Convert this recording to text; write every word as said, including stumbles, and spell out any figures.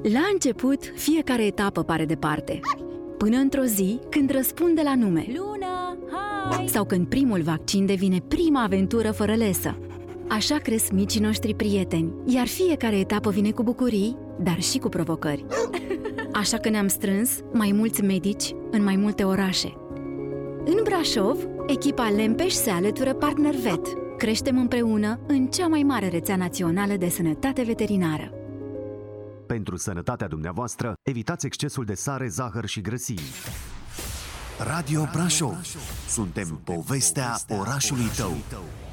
La început, fiecare etapă pare departe, până într-o zi când răspunde la nume. Luna, hai! Sau când primul vaccin devine prima aventură fără lesă. Așa cresc micii noștri prieteni, iar fiecare etapă vine cu bucurii, dar și cu provocări. Așa că ne-am strâns mai mulți medici în mai multe orașe. În Brașov, echipa Lempeș se alătură PartnerVet. Creștem împreună în cea mai mare rețea națională de sănătate veterinară. Pentru sănătatea dumneavoastră, evitați excesul de sare, zahăr și grăsimi. Radio Brașov. Suntem povestea orașului tău.